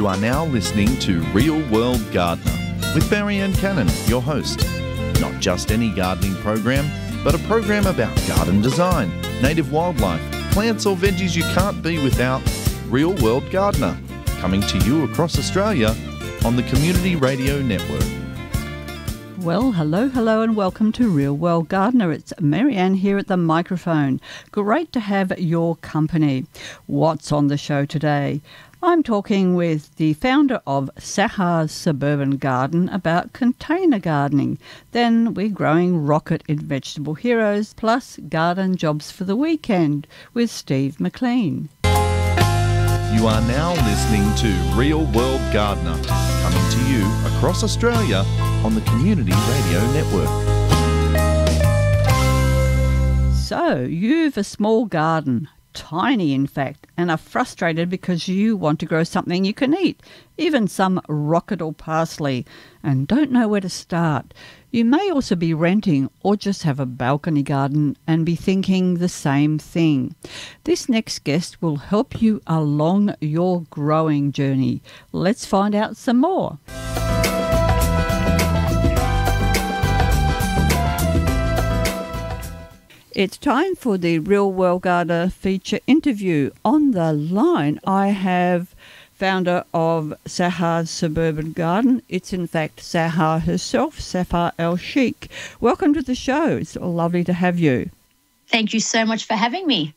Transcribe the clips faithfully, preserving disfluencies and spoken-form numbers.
You are now listening to Real World Gardener with Marianne Cannon, your host. Not just any gardening program, but a program about garden design, native wildlife, plants or veggies you can't be without. Real World Gardener, coming to you across Australia on the Community Radio Network. Well, hello, hello and welcome to Real World Gardener. It's Marianne here at the microphone. Great to have your company. What's on the show today? I'm talking with the founder of Sahar Suburban Garden about container gardening. Then we're growing rocket in Vegetable Heroes, plus garden jobs for the weekend with Steve McLean. You are now listening to Real World Gardener, coming to you across Australia on the Community Radio Network. So, you've a small garden, tiny in fact, and are frustrated because you want to grow something you can eat, even some rocket or parsley, and don't know where to start. You may also be renting or just have a balcony garden and be thinking the same thing. This next guest will help you along your growing journey. Let's find out some more. It's time for the Real World Gardener feature interview. On the line, I have founder of Sahar Suburban Garden. It's in fact Sahar herself, Safar El-Sheikh. Welcome to the show. It's lovely to have you. Thank you so much for having me.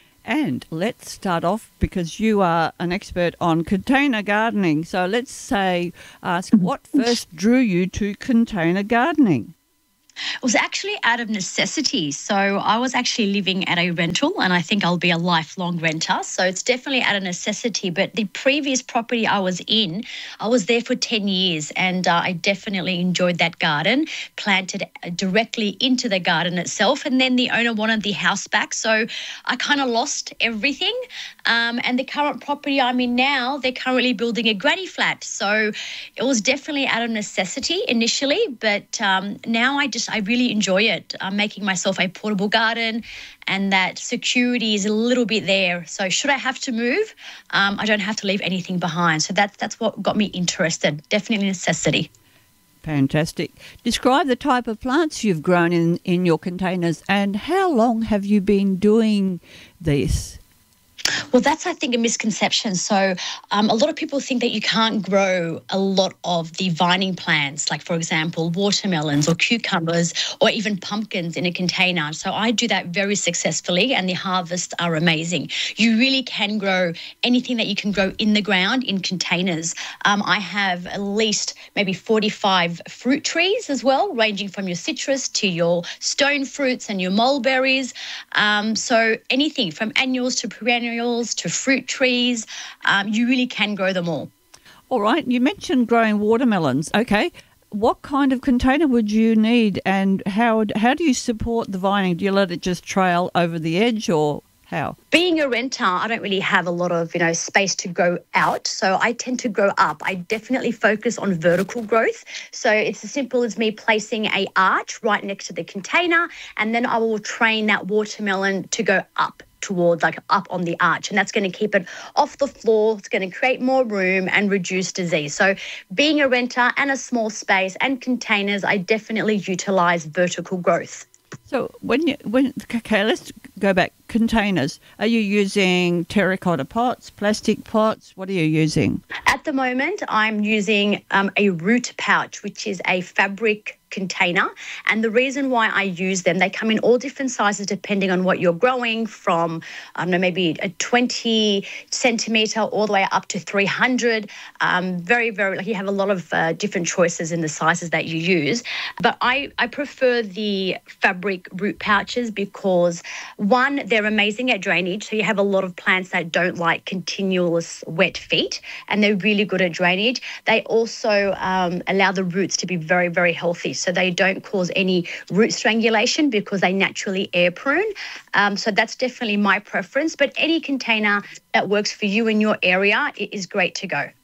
And let's start off because you are an expert on container gardening. So let's say, ask what first drew you to container gardening? It was actually out of necessity. So I was actually living at a rental and I think I'll be a lifelong renter. So it's definitely out of necessity. But the previous property I was in, I was there for ten years and uh, I definitely enjoyed that garden, planted directly into the garden itself. And then the owner wanted the house back. So I kind of lost everything. Um, and the current property I'm in now, they're currently building a granny flat. So it was definitely out of necessity initially. But um, now I just I really enjoy it. I'm making myself a portable garden and that security is a little bit there. So should I have to move, um, I don't have to leave anything behind. So that's, that's what got me interested. Definitely necessity. Fantastic. Describe the type of plants you've grown in, in your containers and how long have you been doing this? Well, that's, I think, a misconception. So um, a lot of people think that you can't grow a lot of the vining plants, like, for example, watermelons or cucumbers or even pumpkins in a container. So I do that very successfully and the harvests are amazing. You really can grow anything that you can grow in the ground in containers. Um, I have at least maybe forty-five fruit trees as well, ranging from your citrus to your stone fruits and your mulberries. Um, so anything from annuals to perennials to fruit trees, um, you really can grow them all. All right, you mentioned growing watermelons. Okay, what kind of container would you need and how how do you support the vining? Do you let it just trail over the edge or how? Being a renter, I don't really have a lot of, you know, space to grow out. So I tend to grow up. I definitely focus on vertical growth. So it's as simple as me placing a arch right next to the container and then I will train that watermelon to go up towards like up on the arch, and that's going to keep it off the floor. It's going to create more room and reduce disease. So being a renter and a small space and containers, I definitely utilize vertical growth. So when you when okay, let's go back. Containers. Are you using terracotta pots, plastic pots? What are you using? At the moment, I'm using um, a root pouch, which is a fabric container. And the reason why I use them, they come in all different sizes depending on what you're growing, from, I don't know, maybe a twenty centimetre all the way up to three hundred. Um, very, very, like you have a lot of uh, different choices in the sizes that you use. But I, I prefer the fabric root pouches because, one, they're amazing at drainage. So you have a lot of plants that don't like continuous wet feet and they're really good at drainage. They also um, allow the roots to be very, very healthy. So they don't cause any root strangulation because they naturally air prune. Um, so that's definitely my preference. But any container that works for you in your area is great to go.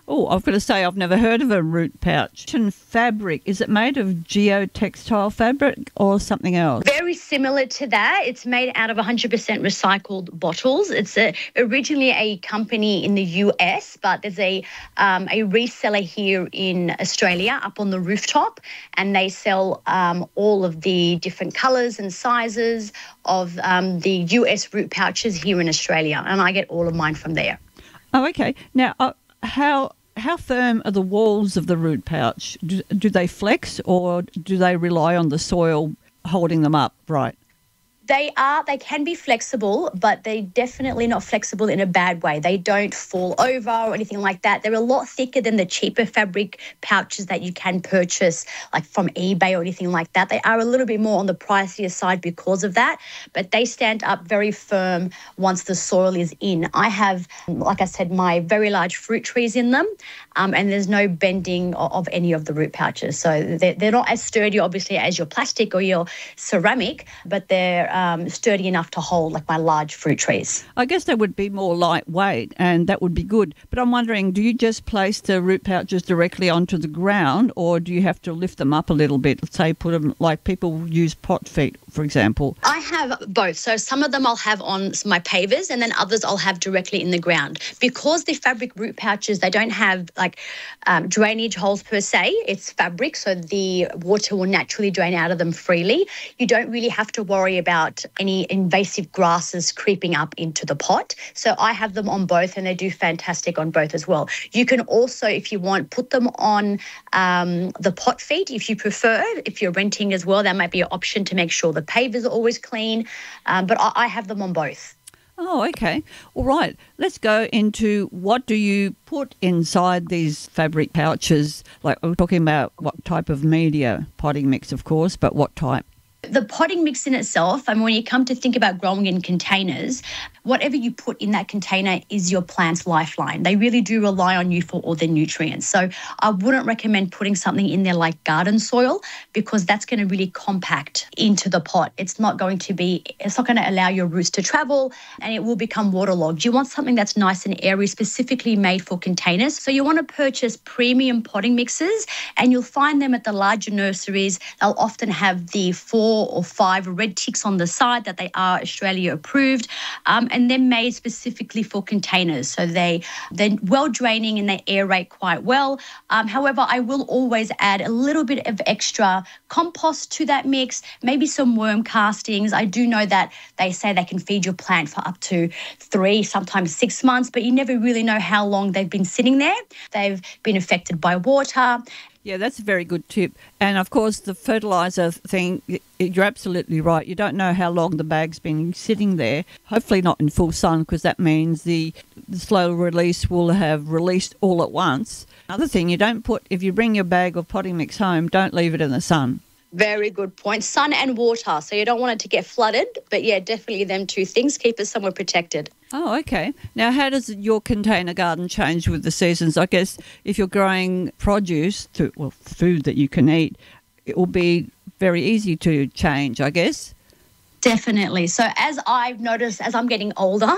Oh, I've got to say, I've never heard of a root pouch. And fabric, is it made of geotextile fabric or something else? Very similar to that. It's made out of one hundred percent recycled bottles. It's a, originally a company in the U S, but there's a um, a reseller here in Australia up on the rooftop, and they sell um, all of the different colours and sizes of um, the U S root pouches here in Australia, and I get all of mine from there. Oh, okay. Now, uh, how how firm are the walls of the root pouch? Do, do they flex, or do they rely on the soil holding them up right? They are, they can be flexible, but they're definitely not flexible in a bad way. They don't fall over or anything like that. They're a lot thicker than the cheaper fabric pouches that you can purchase, like from eBay or anything like that. They are a little bit more on the pricier side because of that, but they stand up very firm once the soil is in. I have, like I said, my very large fruit trees in them, um, and there's no bending of, of any of the root pouches. So they're, they're not as sturdy, obviously, as your plastic or your ceramic, but they're Um, sturdy enough to hold like my large fruit trees. I guess they would be more lightweight, and that would be good. But I'm wondering, do you just place the root pouches directly onto the ground, or do you have to lift them up a little bit? Let's say put them, like people use pot feet, for example. I have both. So some of them I'll have on my pavers, and then others I'll have directly in the ground. Because the fabric root pouches, they don't have like um, drainage holes per se. It's fabric, so the water will naturally drain out of them freely. You don't really have to worry about any invasive grasses creeping up into the pot. So I have them on both, and they do fantastic on both as well. You can also, if you want, put them on um, the pot feet if you prefer. If you're renting as well, that might be an option to make sure the pavers are always clean. Um, but I, I have them on both. Oh, okay. All right. Let's go into what do you put inside these fabric pouches? Like we're talking about what type of media, potting mix, of course, but what type? The potting mix in itself, I mean, when you come to think about growing in containers, whatever you put in that container is your plant's lifeline. They really do rely on you for all their nutrients. So I wouldn't recommend putting something in there like garden soil, because that's going to really compact into the pot. It's not going to be, it's not going to allow your roots to travel, and it will become waterlogged. You want something that's nice and airy, specifically made for containers. So you want to purchase premium potting mixes, and you'll find them at the larger nurseries. They'll often have the four or five red ticks on the side that they are Australia approved, um, and they're made specifically for containers. So they, they're well draining and they aerate quite well. Um, however, I will always add a little bit of extra compost to that mix, maybe some worm castings. I do know that they say they can feed your plant for up to three, sometimes six months, but you never really know how long they've been sitting there. They've been affected by water. Yeah, that's a very good tip. And, of course, the fertiliser thing, you're absolutely right. You don't know how long the bag's been sitting there. Hopefully not in full sun, because that means the, the slow release will have released all at once. Another thing, you don't put, if you bring your bag of potting mix home, don't leave it in the sun. Very good point. Sun and water. So you don't want it to get flooded. But, yeah, definitely them two things. Keep it somewhere protected. Oh, okay. Now, how does your container garden change with the seasons? I guess if you're growing produce, to, well, food that you can eat, it will be very easy to change, I guess. Definitely. So as I've noticed, as I'm getting older,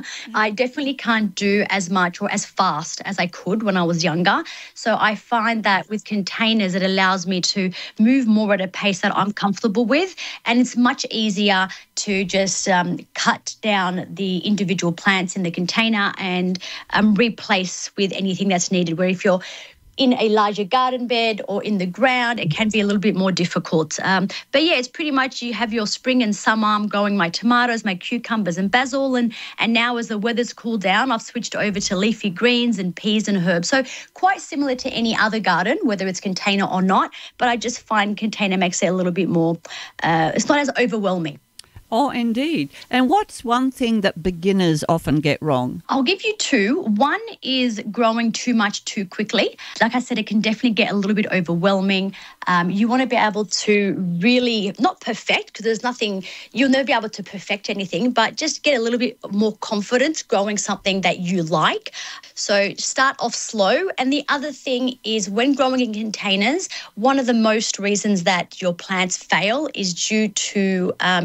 I definitely can't do as much or as fast as I could when I was younger. So I find that with containers, it allows me to move more at a pace that I'm comfortable with. And it's much easier to just um, cut down the individual plants in the container and um, replace with anything that's needed. Where if you're in a larger garden bed or in the ground, it can be a little bit more difficult. Um, but yeah, it's pretty much you have your spring and summer. I'm growing my tomatoes, my cucumbers and basil. And, and now as the weather's cooled down, I've switched over to leafy greens and peas and herbs. So quite similar to any other garden, whether it's container or not. But I just find container makes it a little bit more, uh, it's not as overwhelming. Oh, indeed. And what's one thing that beginners often get wrong? I'll give you two. One is growing too much too quickly. Like I said, it can definitely get a little bit overwhelming. Um, you want to be able to really, not perfect, because there's nothing, you'll never be able to perfect anything, but just get a little bit more confident growing something that you like. So start off slow. And the other thing is when growing in containers, one of the most reasons that your plants fail is due to um, insufficient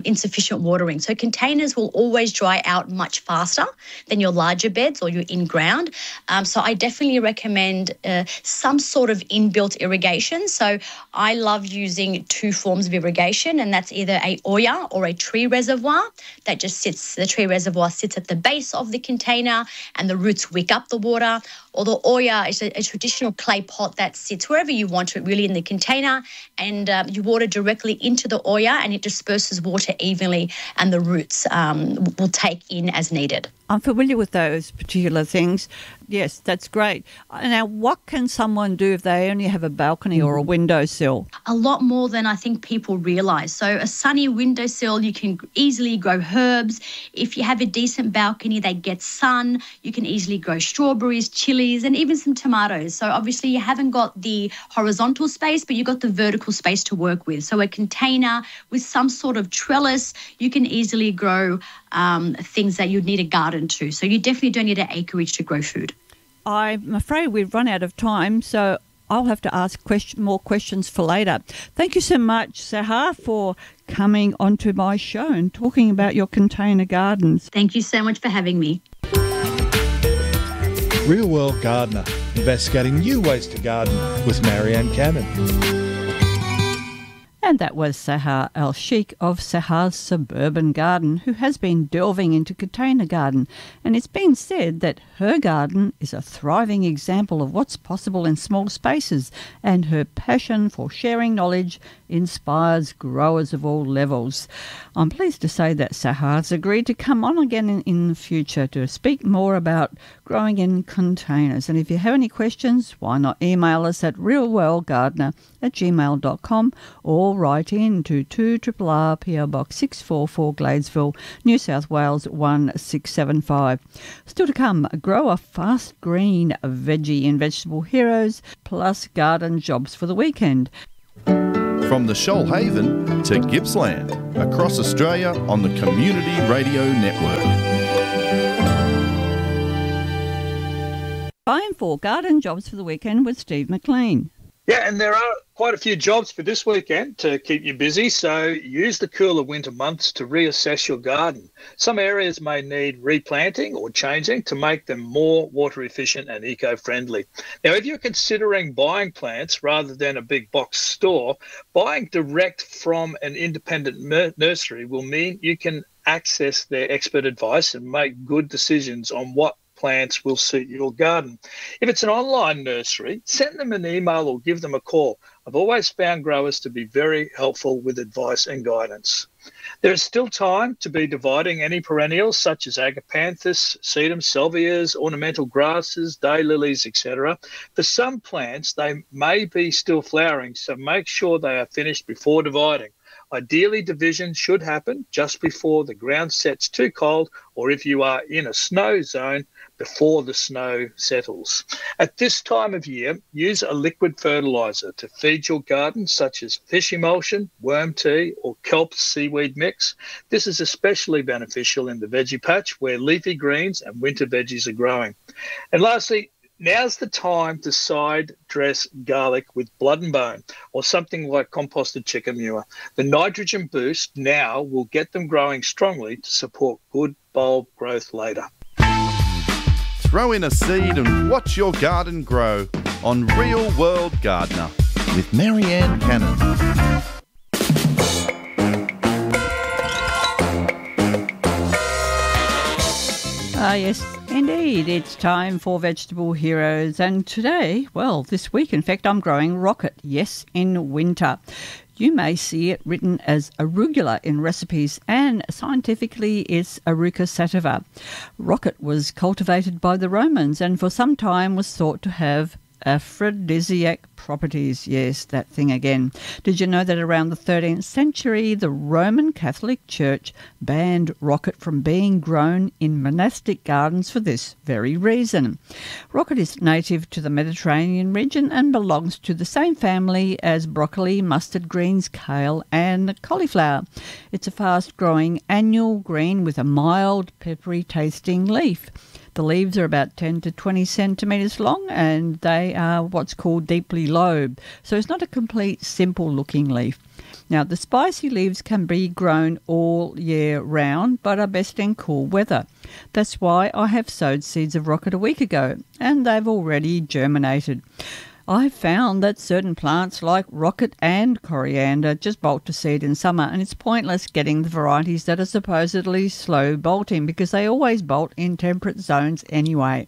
efficient watering. So containers will always dry out much faster than your larger beds or your in-ground. Um, so I definitely recommend uh, some sort of inbuilt irrigation. So I love using two forms of irrigation, and that's either a Oya or a tree reservoir that just sits, the tree reservoir sits at the base of the container and the roots wick up the water. Or the Oya is a, a traditional clay pot that sits wherever you want it, really, in the container, and um, you water directly into the Oya and it disperses water evenly, and the roots um, will take in as needed. I'm familiar with those particular things. Yes, that's great. Now, what can someone do if they only have a balcony or a windowsill? A lot more than I think people realise. So a sunny windowsill, you can easily grow herbs. If you have a decent balcony that gets sun, you can easily grow strawberries, chilies, and even some tomatoes. So obviously you haven't got the horizontal space, but you've got the vertical space to work with. So a container with some sort of trellis, you can easily grow um, things that you'd need a garden to. So you definitely don't need an acreage to grow food. I'm afraid we've run out of time, so I'll have to ask question, more questions for later. Thank you so much, Sahar, for coming onto my show and talking about your container gardens. Thank you so much for having me. Real World Gardener, investigating new ways to garden with Marianne Cannon. And that was Sahar El-Sheikh of Sahar's Suburban Garden, who has been delving into container garden. And it's been said that her garden is a thriving example of what's possible in small spaces, and her passion for sharing knowledge inspires growers of all levels. I'm pleased to say that Sahar's agreed to come on again in, in the future to speak more about growing in containers. And if you have any questions, why not email us at realworldgardener at gmail dot com or write in to two R R R P O Box six four four Gladesville, New South Wales one six seven five. Still to come, grow a fast green veggie in Vegetable Heroes, plus garden jobs for the weekend. From the Shoalhaven to Gippsland, across Australia on the Community Radio Network. Time for garden jobs for the weekend with Steve McLean. Yeah, and there are quite a few jobs for this weekend to keep you busy, so use the cooler winter months to reassess your garden. Some areas may need replanting or changing to make them more water efficient and eco-friendly. Now, if you're considering buying plants rather than a big box store, buying direct from an independent mer- nursery will mean you can access their expert advice and make good decisions on what plants will suit your garden. If it's an online nursery, send them an email or give them a call. I've always found growers to be very helpful with advice and guidance. There is still time to be dividing any perennials such as agapanthus, sedum, salvias, ornamental grasses, daylilies, et cetera. For some plants, they may be still flowering, so make sure they are finished before dividing. Ideally, division should happen just before the ground sets too cold, or if you are in a snow zone, before the snow settles. At this time of year, use a liquid fertiliser to feed your garden, such as fish emulsion, worm tea, or kelp seaweed mix. This is especially beneficial in the veggie patch where leafy greens and winter veggies are growing. And lastly, now's the time to side dress garlic with blood and bone or something like composted chicken manure. The nitrogen boost now will get them growing strongly to support good bulb growth later. Throw in a seed and watch your garden grow on Real World Gardener with Marianne Cannon. Ah, yes, indeed. It's time for Vegetable Heroes. And today, well, this week, in fact, I'm growing rocket. Yes, in winter. You may see it written as arugula in recipes, and scientifically it's Aruca sativa. Rocket was cultivated by the Romans and for some time was thought to have aphrodisiac properties. Yes, that thing again. Did you know that around the thirteenth century, the Roman Catholic Church banned rocket from being grown in monastic gardens for this very reason? Rocket is native to the Mediterranean region and belongs to the same family as broccoli, mustard greens, kale and cauliflower. It's a fast-growing annual green with a mild, peppery tasting leaf. The leaves are about ten to twenty centimetres long, and they are what's called deeply lobed. So it's not a complete simple looking leaf. Now, the spicy leaves can be grown all year round, but are best in cool weather. That's why I have sowed seeds of rocket a week ago, and they've already germinated. I found that certain plants like rocket and coriander just bolt to seed in summer, and it's pointless getting the varieties that are supposedly slow bolting because they always bolt in temperate zones anyway.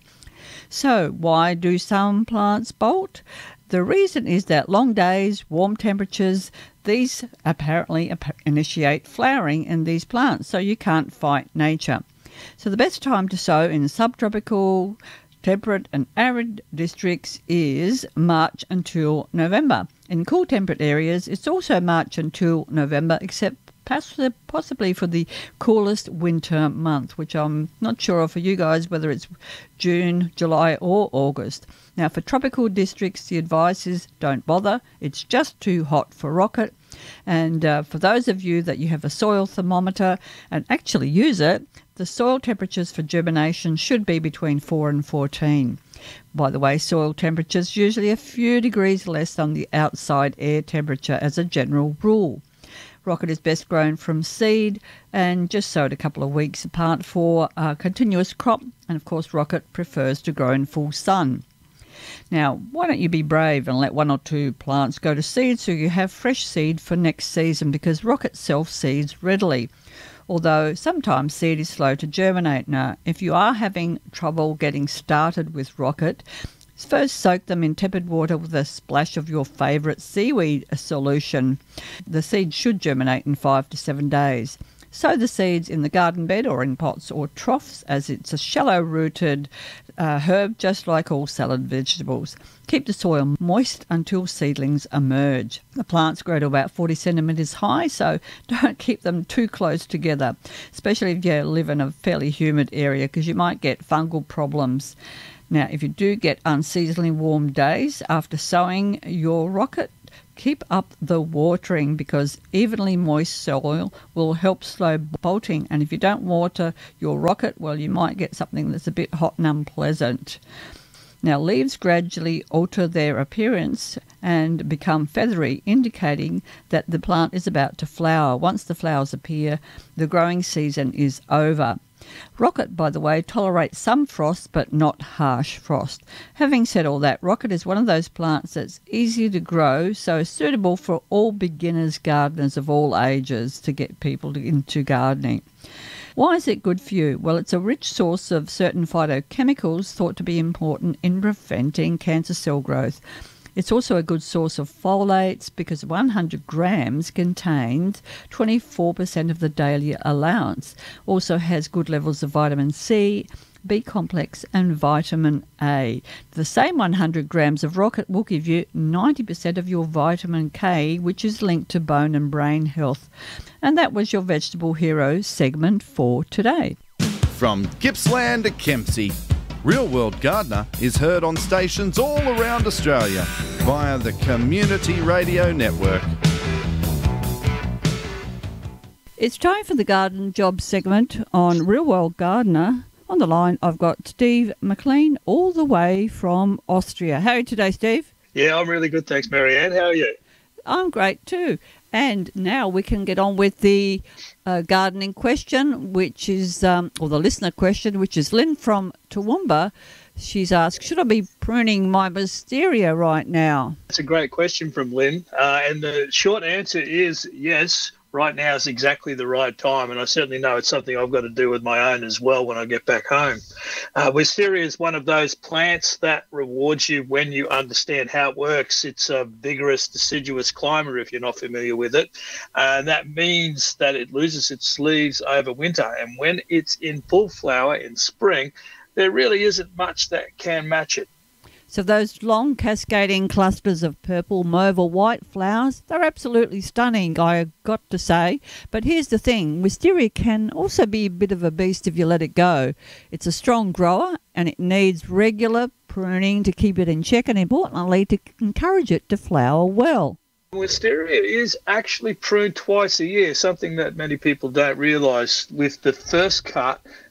So why do some plants bolt? The reason is that long days, warm temperatures, these apparently initiate flowering in these plants, so you can't fight nature. So the best time to sow in subtropical, temperate and arid districts is March until November. In cool temperate areas, it's also March until November, except possibly for the coolest winter month, which I'm not sure of for you guys, whether it's June, July or August. Now, for tropical districts, the advice is don't bother. It's just too hot for rocket. And uh, for those of you that you have a soil thermometer and actually use it, the soil temperatures for germination should be between four and fourteen. By the way, soil temperature is usually a few degrees less than the outside air temperature as a general rule. Rocket is best grown from seed and just sowed a couple of weeks apart for a continuous crop. And of course, rocket prefers to grow in full sun. Now, why don't you be brave and let one or two plants go to seed so you have fresh seed for next season, because rocket self-seeds readily, although sometimes seed is slow to germinate. Now, if you are having trouble getting started with rocket, first soak them in tepid water with a splash of your favourite seaweed solution. The seeds should germinate in five to seven days. Sow the seeds in the garden bed or in pots or troughs, as it's a shallow-rooted uh, herb just like all salad vegetables. Keep the soil moist until seedlings emerge. The plants grow to about forty centimetres high, so don't keep them too close together, especially if you live in a fairly humid area, because you might get fungal problems. Now, if you do get unseasonably warm days after sowing your rocket, keep up the watering, because evenly moist soil will help slow bolting. And if you don't water your rocket, well, you might get something that's a bit hot and unpleasant. Now, leaves gradually alter their appearance and become feathery, indicating that the plant is about to flower. Once the flowers appear, the growing season is over. Rocket, by the way, tolerates some frost but not harsh frost. Having said all that, rocket is one of those plants that's easy to grow, so suitable for all beginners, gardeners of all ages, to get people into gardening. Why is it good for you? Well, it's a rich source of certain phytochemicals thought to be important in preventing cancer cell growth. It's also a good source of folates because one hundred grams contains twenty-four percent of the daily allowance. Also has good levels of vitamin C, B complex and vitamin A. The same one hundred grams of rocket will give you ninety percent of your vitamin K, which is linked to bone and brain health. And that was your Vegetable Hero segment for today. From Gippsland to Kempsey, Real World Gardener is heard on stations all around Australia via the Community Radio Network. It's time for the Garden Job segment on Real World Gardener. On the line, I've got Steve McLean all the way from Austria. How are you today, Steve? Yeah, I'm really good, thanks, Marianne. How are you? I'm great too. And now we can get on with the uh, gardening question, which is, um, or the listener question, which is Lynn from Toowoomba. She's asked, should I be pruning my wisteria right now? That's a great question from Lynn. Uh, and the short answer is yes. Right now is exactly the right time, and I certainly know it's something I've got to do with my own as well when I get back home. Uh, wisteria is one of those plants that rewards you when you understand how it works. It's a vigorous, deciduous climber, if you're not familiar with it, uh, and that means that it loses its leaves over winter, and when it's in full flower in spring, there really isn't much that can match it. So those long cascading clusters of purple, mauve or white flowers, they're absolutely stunning, I've got to say. But here's the thing, wisteria can also be a bit of a beast if you let it go. It's a strong grower and it needs regular pruning to keep it in check and, importantly, to encourage it to flower well. Wisteria is actually pruned twice a year, something that many people don't realise. With the first cut,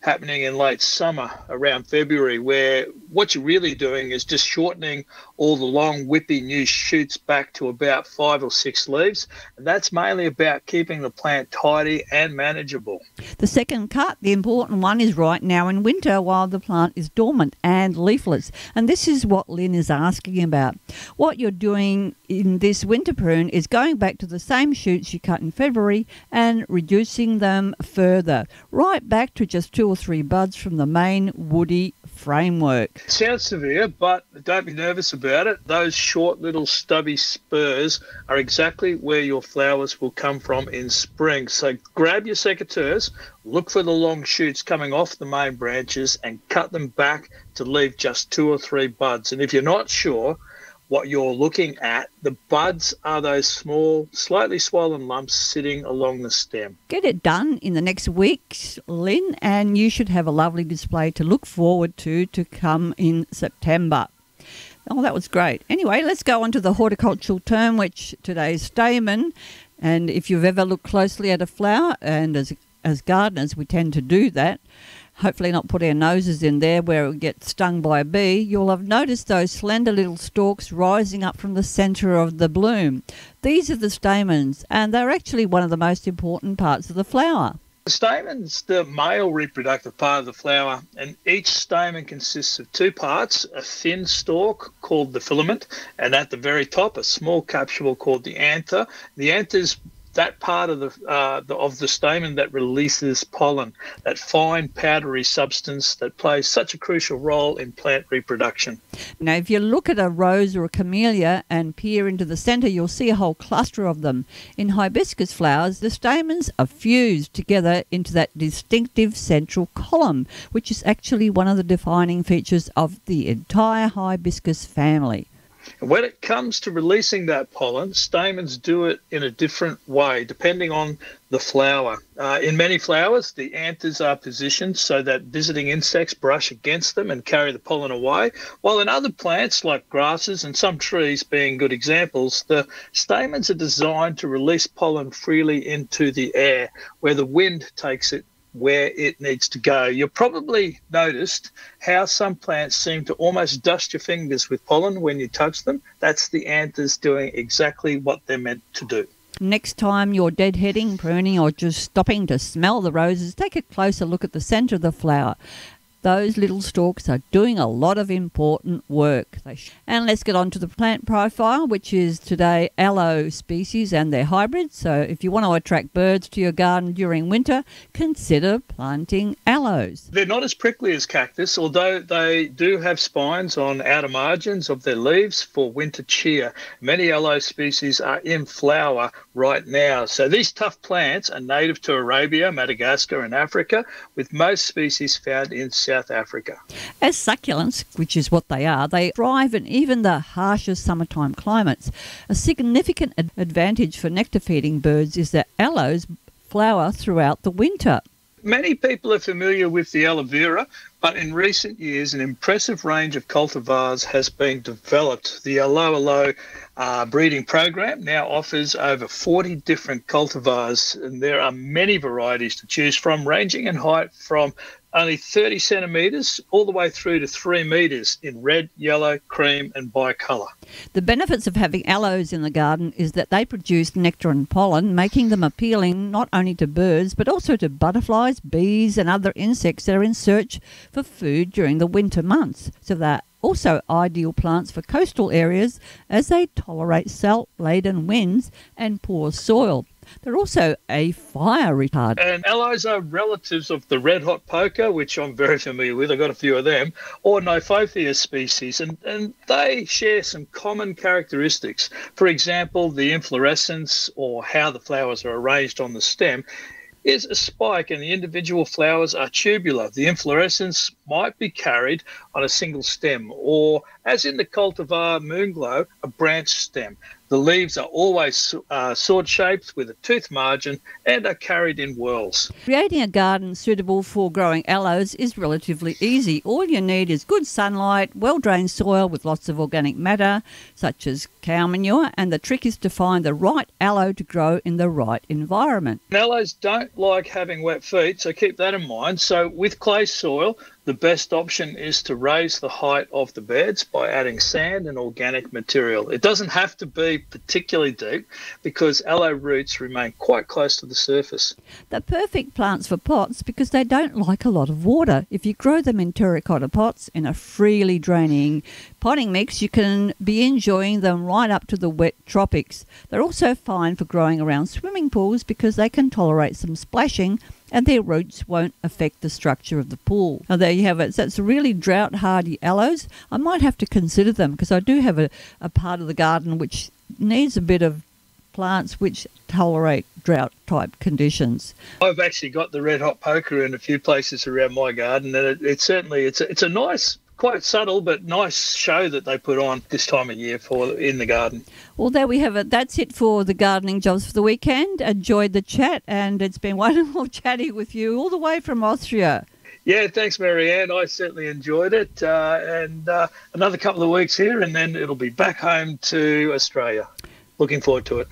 happening in late summer around February, where what you're really doing is just shortening all the long, whippy new shoots back to about five or six leaves. And that's mainly about keeping the plant tidy and manageable. The second cut, the important one, is right now in winter while the plant is dormant and leafless. And this is what Lynn is asking about. What you're doing in this winter prune is going back to the same shoots you cut in February and reducing them further, right back to just two or three buds from the main woody framework. Sounds severe, but don't be nervous about it. Those short little stubby spurs are exactly where your flowers will come from in spring. So grab your secateurs, look for the long shoots coming off the main branches and cut them back to leave just two or three buds. And if you're not sure what you're looking at, the buds are those small, slightly swollen lumps sitting along the stem. Get it done in the next week, Lynn, and you should have a lovely display to look forward to to come in September. Oh, that was great. Anyway, let's go on to the horticultural term, which today is stamen. And if you've ever looked closely at a flower, and as as gardeners we tend to do that, hopefully not put our noses in there where it would get stung by a bee, you'll have noticed those slender little stalks rising up from the centre of the bloom. These are the stamens, and they're actually one of the most important parts of the flower. The stamen's the male reproductive part of the flower, and each stamen consists of two parts, a thin stalk called the filament, and at the very top a small capsule called the anther. The anther's that part of the, uh, the of the stamen that releases pollen, that fine powdery substance that plays such a crucial role in plant reproduction. Now, if you look at a rose or a camellia and peer into the centre, you'll see a whole cluster of them. In hibiscus flowers, the stamens are fused together into that distinctive central column, which is actually one of the defining features of the entire hibiscus family. When it comes to releasing that pollen, stamens do it in a different way depending on the flower. Uh, in many flowers, the anthers are positioned so that visiting insects brush against them and carry the pollen away, while in other plants like grasses and some trees being good examples, the stamens are designed to release pollen freely into the air where the wind takes it where it needs to go. You've probably noticed how some plants seem to almost dust your fingers with pollen when you touch them. That's the anthers doing exactly what they're meant to do. Next time you're deadheading, pruning, or just stopping to smell the roses, take a closer look at the centre of the flower. Those little stalks are doing a lot of important work. And let's get on to the plant profile, which is today aloe species and their hybrids. So if you want to attract birds to your garden during winter, consider planting aloes. They're not as prickly as cactus, although they do have spines on outer margins of their leaves for winter cheer. Many aloe species are in flower right now. So these tough plants are native to Arabia, Madagascar and Africa, with most species found in South South Africa. As succulents, which is what they are, they thrive in even the harshest summertime climates. A significant ad- advantage for nectar-feeding birds is that aloes flower throughout the winter. Many people are familiar with the aloe vera, but in recent years, an impressive range of cultivars has been developed. The Aloe Aloe uh, breeding program now offers over forty different cultivars, and there are many varieties to choose from, ranging in height from only thirty centimetres all the way through to three metres in red, yellow, cream and bicolour. The benefits of having aloes in the garden is that they produce nectar and pollen, making them appealing not only to birds but also to butterflies, bees and other insects that are in search for food during the winter months. So they're also ideal plants for coastal areas as they tolerate salt-laden winds and poor soil. They're also a fire retard. And aloes are relatives of the red hot poker, which I'm very familiar with. I've got a few of them, or Niphothia species, and, and they share some common characteristics. For example, the inflorescence, or how the flowers are arranged on the stem, is a spike, and the individual flowers are tubular. The inflorescence might be carried on a single stem, or, as in the cultivar Moonglow, a branch stem. The leaves are always uh, sword-shaped with a tooth margin and are carried in whorls. Creating a garden suitable for growing aloes is relatively easy. All you need is good sunlight, well-drained soil with lots of organic matter, such as cow manure, and the trick is to find the right aloe to grow in the right environment. Aloes don't like having wet feet, so keep that in mind. So with clay soil, the best option is to raise the height of the beds by adding sand and organic material. It doesn't have to be particularly deep because aloe roots remain quite close to the surface. They're perfect plants for pots because they don't like a lot of water. If you grow them in terracotta pots in a freely draining potting mix, you can be enjoying them right up to the wet tropics. They're also fine for growing around swimming pools because they can tolerate some splashing and their roots won't affect the structure of the pool. Now, there you have it. So it's really drought-hardy aloes. I might have to consider them because I do have a, a part of the garden which needs a bit of plants which tolerate drought-type conditions. I've actually got the red hot poker in a few places around my garden, and it, it certainly it's a, it's a nice, quite subtle but nice show that they put on this time of year for in the garden. Well, there we have it. That's it for the gardening jobs for the weekend. Enjoyed the chat, and it's been wonderful chatting with you all the way from Austria. Yeah, thanks, Marianne. I certainly enjoyed it. Uh, and uh, another couple of weeks here, and then it'll be back home to Australia. Looking forward to it.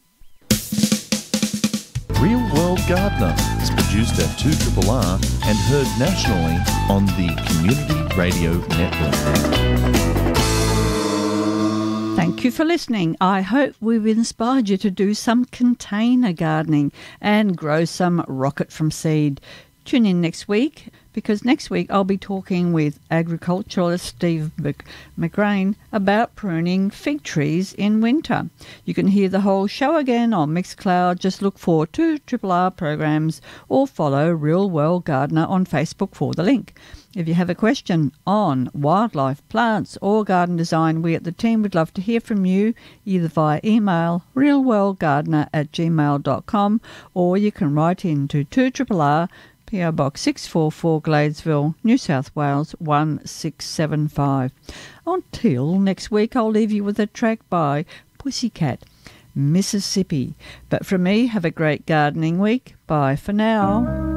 Real World Gardener is produced at two R R R and heard nationally on the Community Radio Network. Thank you for listening. I hope we've inspired you to do some container gardening and grow some rocket from seed. Tune in next week because next week I'll be talking with agriculturalist Steve McGrain about pruning fig trees in winter. You can hear the whole show again on Mixcloud. Just look for two R R R programs or follow Real World Gardener on Facebook for the link. If you have a question on wildlife, plants or garden design, we at the team would love to hear from you either via email realworldgardener at gmail dot com or you can write in to two R R R P O Box six four four Gladesville, New South Wales one six seven five. Until next week, I'll leave you with a track by Pussycat, Mississippi. But from me, have a great gardening week. Bye for now.